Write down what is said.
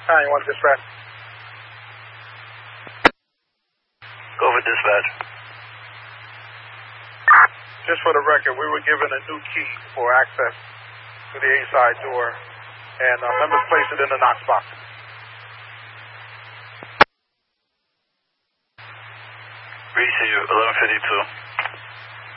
91 dispatch. Go for dispatch. Just for the record, we were given a new key for access to the A-side door, and members placed it in the Knox box. Receive 1152.